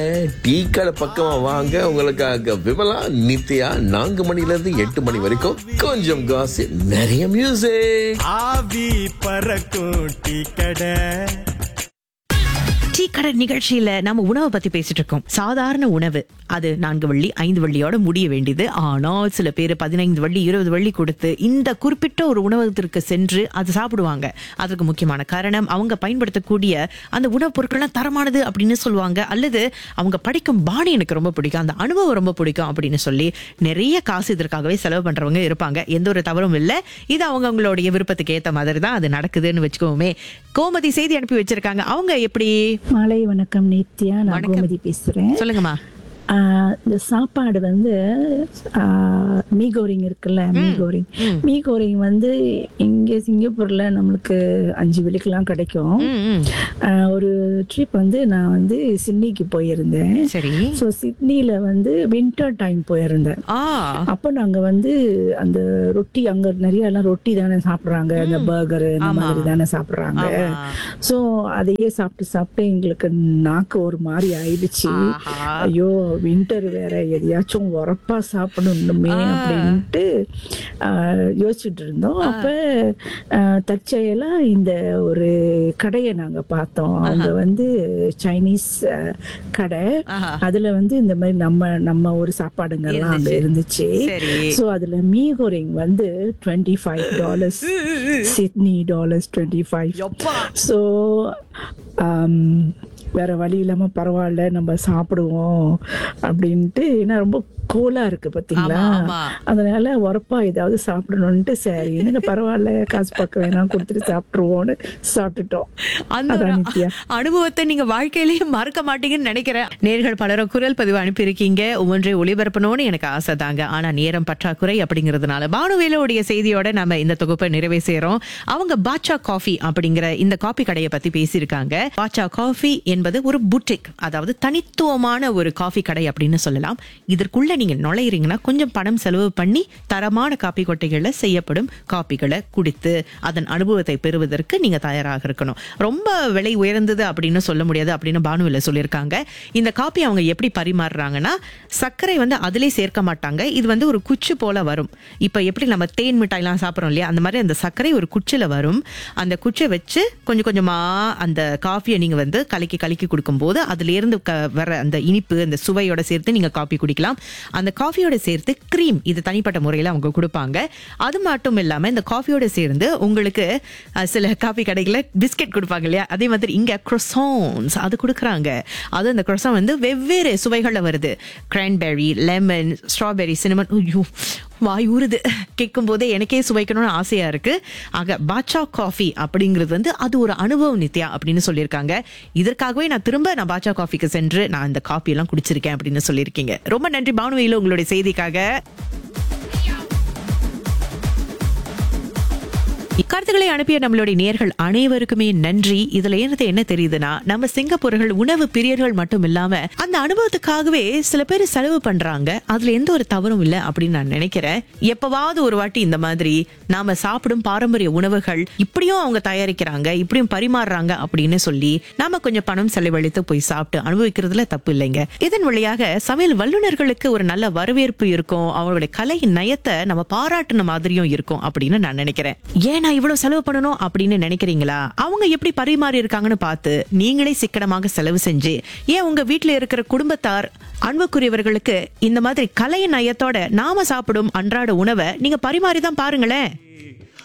Tea கடை பக்கமா வாங்க, உங்களுக்காக விமலா நித்யா 4 மணில இருந்து 8 மணி வரைக்கும் கொஞ்சம் காசிப், நிறைய மியூசிக். ஆவி பறக்கும் டீ கடை. டீ கடை நிகழ்ச்சியில நம்ம உணவை பத்தி பேசிட்டு இருக்கோம். சாதாரண உணவு அது 4 வெள்ளி 5 வெள்ளியோட முடிய வேண்டியது. ஆனால் சில பேர் 15 வெள்ளி 20 வெள்ளி கொடுத்து இந்த குறிப்பிட்ட ஒரு உணவகத்திற்கு சென்று அது சாப்பிடுவாங்க. அதுக்கு முக்கியமான காரணம் அவங்க பயன்படுத்தக்கூடிய அந்த உணவுப் பொருட்கள்லாம் தரமானது அப்படின்னு சொல்லுவாங்க. அல்லது அவங்க படிக்கும் பாணி எனக்கு ரொம்ப பிடிக்கும், அந்த அனுபவம் ரொம்ப பிடிக்கும் அப்படின்னு சொல்லி நிறைய காசு இதற்காகவே செலவு பண்றவங்க இருப்பாங்க. எந்த ஒரு தவறும் இல்லை. இது அவங்களுடைய விருப்பத்துக்கு ஏத்த மாதிரி தான் அது நடக்குதுன்னு வச்சுக்கோமே. கோமதி செய்தி அனுப்பி வச்சிருக்காங்க. அவங்க எப்படி? மாலை வணக்கம் நித்யா, நான் கோமதி பேசுறேன். சொல்லுங்கம்மா. இந்த சாப்பாடு வந்து மீகோரிங் இருக்குல்ல, மீகோரிங் வந்து இங்கே சிங்கப்பூர்ல நம்மளுக்கு 5 வெள்ளிக்கெல்லாம் கிடைக்கும். ஒரு ட்ரிப் வந்து நான் வந்து சிட்னிக்கு போயிருந்தேன். ஸோ சிட்னில வந்து வின்டர் டைம் போயிருந்தேன். அப்போ நாங்க வந்து அந்த ரொட்டி, அங்க நிறைய எல்லாம் ரொட்டி தானே சாப்பிடுறாங்க, அந்த பர்கர் இந்த மாதிரி தானே சாப்பிடுறாங்க. ஸோ அதையே சாப்பிட்டு எங்களுக்கு நாக்கு ஒரு மாதிரி ஆயிடுச்சு. ஐயோ வின்டர் வேற, எதையாச்சும் உரப்பா சாப்பிடணுமே அப்படின்ட்டு யோசிச்சுட்டு இருந்தோம். அப்ப தற்செயலா இந்த ஒரு கடையை நாங்க பார்த்தோம். அவங்க வந்து சைனீஸ் கடை. அதுல வந்து இந்த மாதிரி நம்ம ஒரு சாப்பாடுங்கெல்லாம் அங்க இருந்துச்சு. சோ அதுல மீகோரிங் வந்து $25, சிட்னி டாலர்ஸ் 25. சோ வேற வழி இல்லாம பரவாயில்ல நம்ம சாப்பிடுவோம் அப்படின்ட்டு. ஏன்னா ரொம்ப கோலா இருக்கு பாத்தீங்களா, அதனால உரப்பா ஏதாவது சாப்பிடணும்ட்டு சரி என்ன பரவாயில்ல காசு பார்க்க வேணாம் கொடுத்துட்டு சாப்பிட்டுருவோம்னு சாப்பிட்டுட்டோம். அந்த அனுபவத்தை நீங்க வாழ்க்கையிலேயே மறக்க மாட்டீங்கன்னு நினைக்கிறேன். நேர்கள் பலரும் குரல் பதிவு அனுப்பியிருக்கீங்க. ஒவ்வொன்றை ஒளிபரப்பணும்னு எனக்கு ஆசை தாங்க. ஆனா நேரம் பற்றாக்குறை அப்படிங்கறதுனால பானுவேலுடைய செய்தியோட நம்ம இந்த தொகுப்பை நிறைவே செய்யறோம். அவங்க பாட்சா காஃபி அப்படிங்கிற இந்த காபி கடையை பத்தி பேசியிருக்காங்க. பாட்சா காஃபி என்பது ஒரு புட்டிக், அதாவது தனித்துவமான ஒரு காஃபி கடை அப்படின்னு சொல்லலாம். இதற்குள்ள நீங்க நுழையிறீங்கன்னா கொஞ்சம் பணம் செலவு பண்ணி தரமான காப்பி கொட்டைகள்ல செய்யப்படும் காப்பிகளை குடித்து அதன் அனுபவத்தை பெறுவதற்கு நீங்க தயாராக இருக்கணும். ரொம்ப விலை உயர்ந்தது அப்படின்னு சொல்ல முடியாது அப்படின்னு பானுவில சொல்லியிருக்காங்க. இந்த காப்பி அவங்க எப்படி பரிமாறுறாங்கன்னா, சர்க்கரை வந்து அதிலே சேர்க்க மாட்டாங்க. இது வந்து ஒரு குச்சி போல வரும். இப்ப எப்படி நம்ம தேன் மிட்டாய்லாம் சாப்பிட்றோம் இல்லையா, அந்த மாதிரி அந்த சர்க்கரை ஒரு குச்சில வரும். அந்த குச்சியை வச்சு கொஞ்சம் கொஞ்சமா அந்த காஃபியை நீங்க வந்து கலக்கி கொடுக்கும் போது அதுல இருந்து வர அந்த இனிப்பு, அந்த சுவையோட சேர்த்து நீங்க காஃபி குடிக்கலாம். அந்த காஃபியோட சேர்த்து கிரீம், இது தனிப்பட்ட முறையில அவங்க கொடுப்பாங்க. அது மட்டும் இல்லாம இந்த காஃபியோட சேர்ந்து உங்களுக்கு சில காஃபி கடைகளில் பிஸ்கெட் கொடுப்பாங்க இல்லையா, அதே மாதிரி இங்க croissants அது கொடுக்குறாங்க. அது அந்த croissant வந்து வெவ்வேறு சுவைகள்ல வருது. Cranberry, lemon, strawberry, cinnamon. ஐயோ வாய் ஊறுது கேட்கும் போதே எனக்கே சுவைக்கணும்னு ஆசையா இருக்கு. ஆக பாட்சா காஃபி அப்படிங்கிறது வந்து அது ஒரு அனுபவம் நித்யா அப்படின்னு சொல்லியிருக்காங்க. இதற்காகவே நான் பாட்சா காஃபிக்கு சென்று நான் இந்த காஃபி எல்லாம் குடிச்சிருக்கேன் அப்படின்னு சொல்லியிருக்கீங்க. ரொம்ப நன்றி பானுவேலு உங்களுடைய செய்திக்காக. கருத்துக்களை அனுப்பிய நம்மளுடைய நேயர்கள் அனைவருக்குமே நன்றி. இதுல இருந்து என்ன தெரியுதுன்னா, நம்ம சிங்கப்பூர்கள் உணவு பிரியர்கள் மட்டும் இல்லாம அந்த அனுபவத்துக்காகவே சில பேர் செலவு பண்றாங்க. அதுல எந்த ஒரு தவறும் இல்லை அப்படின்னு நான் நினைக்கிறேன். எப்பவாவது ஒரு வாட்டி இந்த மாதிரி நாம சாப்பிடும் பாரம்பரிய உணவுகள் இப்படியும் அவங்க தயாரிக்கிறாங்க, இப்படியும் பரிமாறுறாங்க அப்படின்னு சொல்லி நாம கொஞ்சம் பணம் செலவழித்து போய் சாப்பிட்டு அனுபவிக்கிறதுல தப்பு இல்லைங்க. இதன் வழியாக சமையல் வல்லுநர்களுக்கு ஒரு நல்ல வரவேற்பு இருக்கும். அவங்களுடைய கலை நயத்தை நம்ம பாராட்டின மாதிரியும் இருக்கும் அப்படின்னு நான் நினைக்கிறேன். ஏன்னா இவ்வளவு செலவு பண்ணணும் அப்படின்னு நினைக்கிறீங்களா? அவங்க எப்படி பரிமாறி இருக்காங்கன்னு பார்த்து நீங்களே சிக்கனமாக செலவு செஞ்சு ஏன் உங்க வீட்டுல இருக்கிற குடும்பத்தார் அன்புக்குரியவர்களுக்கு இந்த மாதிரி கலை நயத்தோட நாம சாப்பிடும் அன்றாட உணவை நீங்க பரிமாறிதான் பாருங்களேன்.